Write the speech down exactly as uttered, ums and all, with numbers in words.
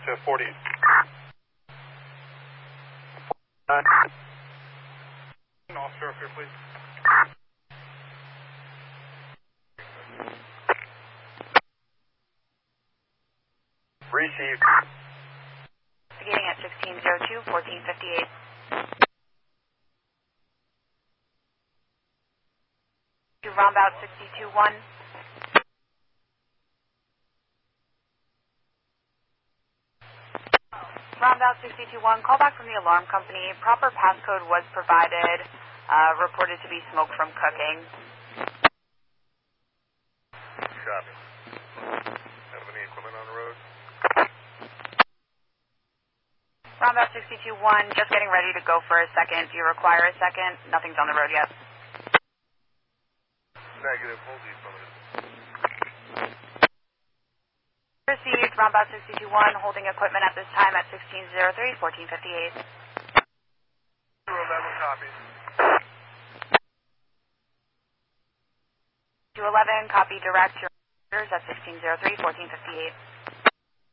to forty. Officer up here, please. Received. Investigating at sixteen oh two, fourteen fifty-eight. To roundabout sixty-two one. Roundabout sixty-two one, call back from the alarm company. Proper passcode was provided, uh, reported to be smoke from cooking. Copy. Have any equipment on the road? Roundabout sixty-two one, just getting ready to go for a second. Do you require a second? Nothing's on the road yet. Negative, hold the affirmative. Received, roundabout sixty-two one, holding equipment at this time at sixteen oh three, fourteen fifty-eight. two eleven, copy. two eleven, copy direct to orders at sixteen oh three, fourteen fifty-eight.